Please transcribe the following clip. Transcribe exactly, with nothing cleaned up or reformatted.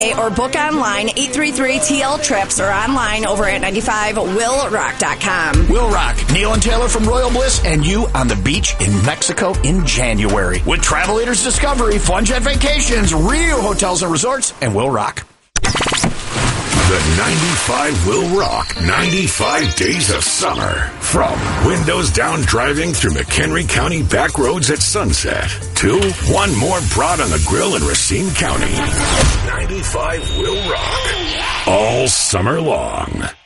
or book online eight three three T L trips or online over at ninety-five will rock dot com. Will Rock, Neil and Taylor from Royal Bliss, and you on the beach in Mexico in January with Travel Leaders Discovery, Fun Jet Vacations, Rio Hotels and Resorts, and Will Rock. The ninety-five Will Rock ninety-five Days of Summer. From windows down driving through McHenry County back roads at sunset to one more broad on the grill in Racine County. ninety-five Will Rock. All summer long.